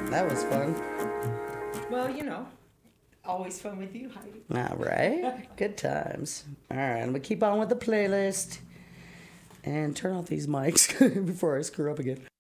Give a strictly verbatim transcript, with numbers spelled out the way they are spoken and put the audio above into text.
That was fun. Well, you know, always fun with you, Heidi. All right. Good times. All right. I'm going to keep on with the playlist and turn off these mics before I screw up again.